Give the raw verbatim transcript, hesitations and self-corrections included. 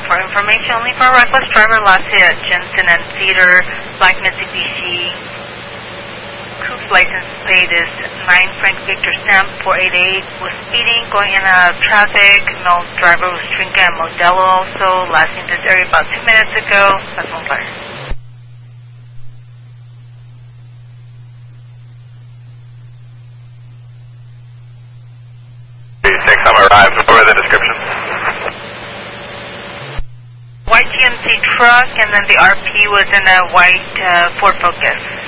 For information only for reckless driver, last hit at Jensen and Cedar, Black Mitsubishi. Coupe license plate is nine Frank Victor Stamp four eight eight. Was speeding, going in and out of traffic. Male driver was drinking at Modelo also. Last seen this area about two minutes ago. That's one fire. Next time I arrived, what were the descriptions? White G M C truck, and then the R P was in a white uh, Ford Focus.